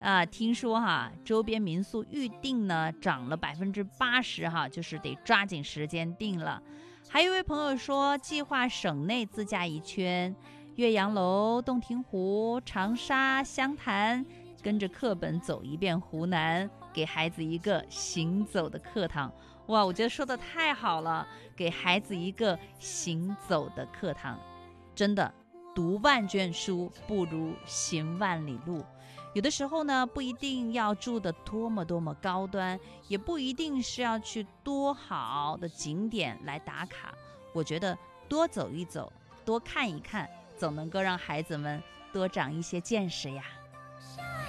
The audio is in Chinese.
听说周边民宿预订呢涨了80%就是得抓紧时间订了。还有一位朋友说，计划省内自驾一圈，岳阳楼、洞庭湖、长沙、湘潭，跟着课本走一遍湖南，给孩子一个行走的课堂。哇，我觉得说的太好了，给孩子一个行走的课堂，真的读万卷书不如行万里路。有的时候呢，不一定要住的多么高端，也不一定是要去多好的景点来打卡。我觉得多走一走，多看一看，总能够让孩子们多长一些见识呀。